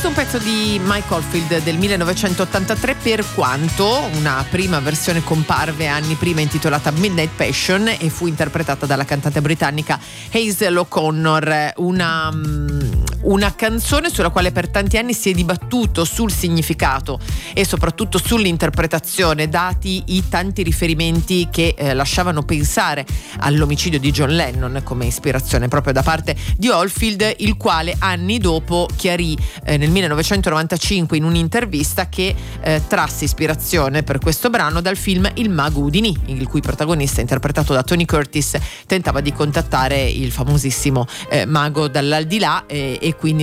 Questo è un pezzo di Mike Oldfield del 1983, per quanto una prima versione comparve anni prima intitolata Midnight Passion e fu interpretata dalla cantante britannica Hazel O'Connor, una canzone sulla quale per tanti anni si è dibattuto sul significato e soprattutto sull'interpretazione, dati i tanti riferimenti che lasciavano pensare all'omicidio di John Lennon come ispirazione proprio da parte di Oldfield, il quale anni dopo chiarì nel 1995 in un'intervista che trasse ispirazione per questo brano dal film Il mago Houdini, il cui protagonista, interpretato da Tony Curtis, tentava di contattare il famosissimo mago dall'aldilà e quindi